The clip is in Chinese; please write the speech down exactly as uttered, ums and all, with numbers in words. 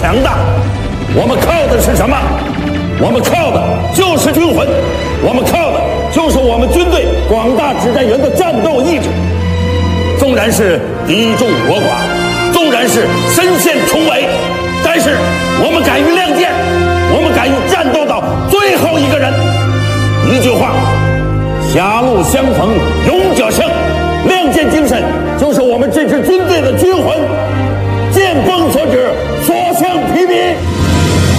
强大。我们靠的是什么？我们靠的就是军魂，我们靠的就是我们军队广大指战员的战斗意志。纵然是敌众我寡，纵然是身陷重围，但是我们敢于亮剑，我们敢于战斗到最后一个人。一句话，狭路相逢勇者胜，亮剑精神就是我们这支军队的军魂。剑锋所指，所向披靡。